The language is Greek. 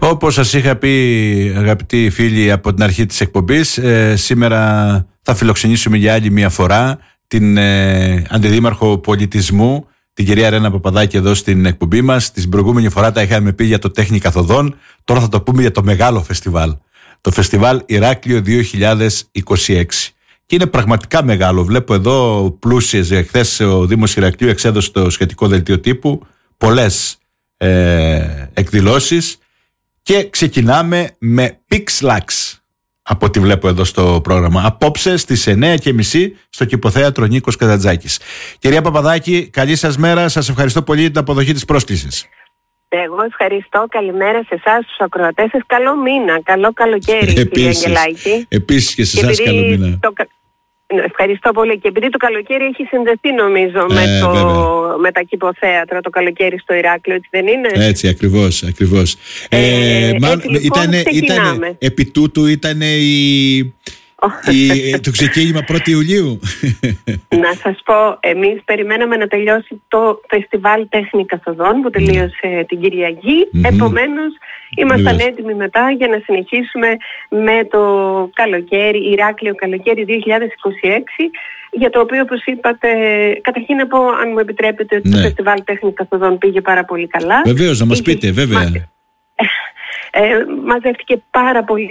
Όπως σας είχα πει, αγαπητοί φίλοι, από την αρχή της εκπομπής, σήμερα θα φιλοξενήσουμε για άλλη μια φορά την Αντιδήμαρχο Πολιτισμού, την κυρία Ρένα Παπαδάκη, εδώ στην εκπομπή μας. Την προηγούμενη φορά τα είχαμε πει για το Τέχνη Καθοδόν, τώρα θα το πούμε για το μεγάλο φεστιβάλ. Το φεστιβάλ Ηράκλειο 2026. Και είναι πραγματικά μεγάλο. Βλέπω εδώ πλούσιες. Χθες ο Δήμος Ηρακλείου εξέδωσε το σχετικό δελτίο τύπου. Πολλές εκδηλώσεις. Και ξεκινάμε με Pixlax, από ό,τι βλέπω εδώ στο πρόγραμμα. Απόψε στις 9:30 στο Κηποθέατρο Νίκος Καζαντζάκης. Κυρία Παπαδάκη, καλή σας μέρα. Σας ευχαριστώ πολύ για την αποδοχή της πρόσκλησης. Εγώ ευχαριστώ. Καλημέρα σε εσάς, τους ακροατές σας. Καλό μήνα, καλό καλοκαίρι, κύριε Αγγελάκη. Επίσης και σε εσάς καλό μήνα. Ευχαριστώ πολύ. Και επειδή το καλοκαίρι έχει συνδεθεί, νομίζω, με τα Κηποθέατρα, το καλοκαίρι στο Ηράκλειο, έτσι δεν είναι? Έτσι, ακριβώς. Επί τούτου ήταν το ξεκίνημα 1η Ιουλίου. Να σας πω, εμείς περιμέναμε να τελειώσει το φεστιβάλ Τέχνη Καθοδόν που τελείωσε την Κυριακή. Επομένως ήμασταν έτοιμοι μετά για να συνεχίσουμε με το καλοκαίρι, Ηράκλειο καλοκαίρι 2026, για το οποίο, όπως είπατε, καταρχήν να πω, αν μου επιτρέπετε, ότι το φεστιβάλ Τέχνη Καθοδόν πήγε πάρα πολύ καλά. Βεβαίως, να μας πείτε, βέβαια. Μαζεύτηκε πάρα πολύ